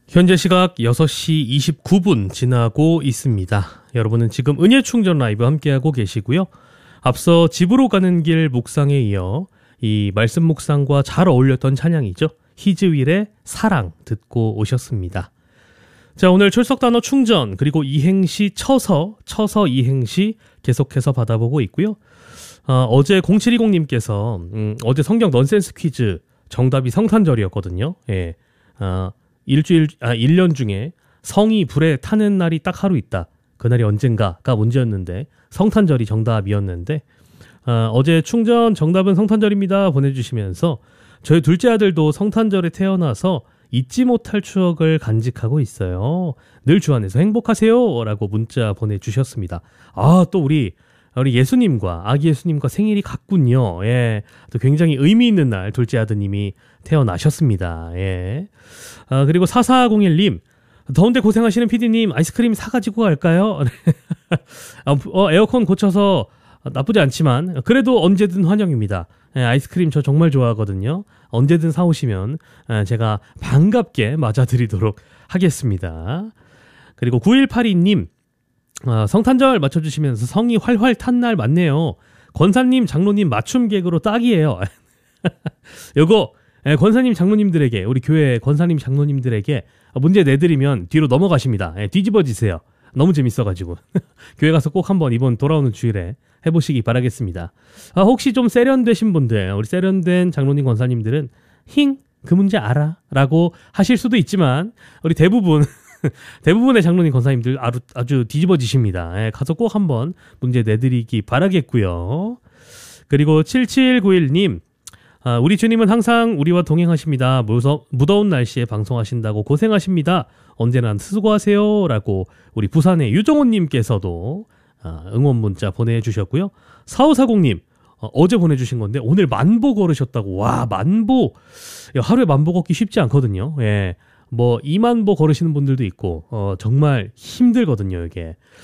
현재 시각 6시 29분 지나고 있습니다. 여러분은 지금 은혜충전 라이브 함께하고 계시고요. 앞서 집으로 가는 길 묵상에 이어 이 말씀 묵상과 잘 어울렸던 찬양이죠. 히즈윌의 사랑 듣고 오셨습니다. 자, 오늘 출석 단어 충전 그리고 이행시 쳐서 이행시 계속해서 받아보고 있고요. 어제 0720님께서 어제 성경 넌센스 퀴즈 정답이 성탄절이었거든요. 예. 1년 중에 성이 불에 타는 날이 딱 하루 있다. 그날이 언젠가가 문제였는데 성탄절이 정답이었는데 어제 충전 정답은 성탄절입니다 보내주시면서 저희 둘째 아들도 성탄절에 태어나서 잊지 못할 추억을 간직하고 있어요. 늘 주 안에서 행복하세요 라고 문자 보내주셨습니다. 또 우리 예수님과 아기 예수님과 생일이 같군요. 예, 또 굉장히 의미 있는 날 둘째 아드님이 태어나셨습니다. 예. 그리고 4401님 더운데 고생하시는 PD님 아이스크림 사가지고 갈까요? 에어컨 고쳐서 나쁘지 않지만 그래도 언제든 환영입니다. 예, 아이스크림 저 정말 좋아하거든요. 언제든 사오시면 제가 반갑게 맞아드리도록 하겠습니다. 그리고 9182님 성탄절 맞춰주시면서 성이 활활 탄 날 맞네요. 권사님 장로님 맞춤 개그로 딱이에요. 요거 권사님 장로님들에게 우리 교회 권사님 장로님들에게 문제 내드리면 뒤로 넘어가십니다. 뒤집어지세요. 너무 재밌어가지고 교회 가서 꼭 한번 이번 돌아오는 주일에 해보시기 바라겠습니다. 혹시 좀 세련되신 분들 우리 세련된 장로님 권사님들은 힝 그 문제 알아 라고 하실 수도 있지만 우리 대부분의 장로님 권사님들 아주 뒤집어지십니다. 가서 꼭 한번 문제 내드리기 바라겠고요. 그리고 7791님 우리 주님은 항상 우리와 동행하십니다. 무더운 날씨에 방송하신다고 고생하십니다. 언제나 수고하세요 라고 우리 부산의 유정호님께서도 응원 문자 보내주셨고요. 4540님 어제 보내주신 건데 오늘 만보 걸으셨다고. 와, 만보 하루에 만보 걷기 쉽지 않거든요. 예. 뭐 2만 보 걸으시는 분들도 있고 정말 힘들거든요 이게.